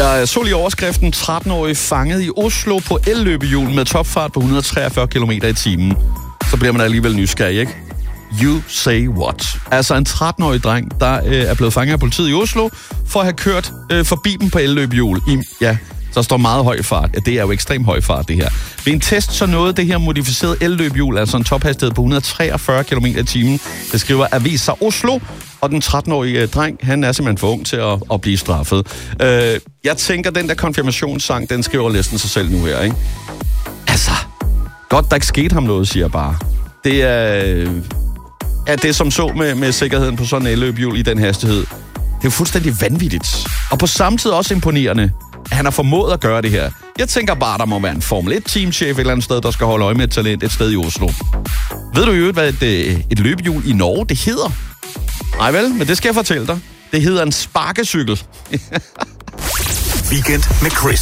Jeg så lige overskriften 13-årig fanget i Oslo på elløbehjul med topfart på 143 km i timen. Så bliver man alligevel nysgerrig, ikke? You say what? Altså en 13-årig dreng, der er blevet fanget af politiet i Oslo for at have kørt forbi dem på elløbehjul. Der står meget høj fart. Ja, det er jo ekstremt høj fart, det her. Ved en test så nåede det her modificerede elløbehjul, altså en tophastighed på 143 km i timen. Det skriver Avisa Oslo, og den 13-årige dreng, han er simpelthen for ung til at blive straffet. Jeg tænker, den der konfirmationssang, den skriver næsten sig selv nu her, ikke? Altså, godt der ikke skete ham noget, siger jeg bare. Det er det, som så med sikkerheden på sådan en elløbehjul i den hastighed. Det er jo fuldstændig vanvittigt. Og på samme tid også imponerende, at han har formået at gøre det her. Jeg tænker bare, der må være en Formel 1-teamchef et eller andet sted, der skal holde øje med et talent et sted i Oslo. Ved du i øvrigt, hvad et løbehjul i Norge, det hedder? Nej vel, men det skal jeg fortælle dig. Det hedder en sparkecykel. Weekend med Chris.